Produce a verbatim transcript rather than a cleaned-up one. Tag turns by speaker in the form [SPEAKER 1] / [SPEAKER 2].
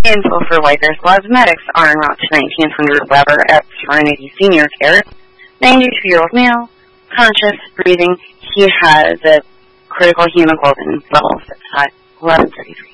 [SPEAKER 1] Info for Whitehurst Cosmetics are en route to nineteen hundred Weber at Serenity Senior Care. ninety-two-year-old male, conscious, breathing. He has a critical hemoglobin levels at eleven thirty-three.